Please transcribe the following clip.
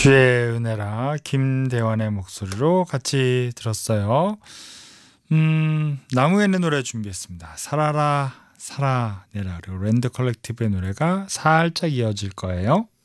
주의 은혜라 김대환의 목소리로 같이 들었어요. 나무에는 노래 준비했습니다. 살아라 살아내라. 그리고 랜드 컬렉티브의 노래가 살짝 이어질 거예요.